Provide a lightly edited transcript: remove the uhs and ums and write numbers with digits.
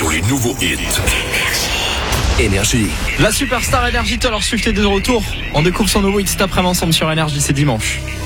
sur les nouveaux hits. Énergie. La superstar Énergie, Taylor Swift est de retour. On découvre son nouveau hit cet après-midi ensemble sur Énergie, c'est dimanche.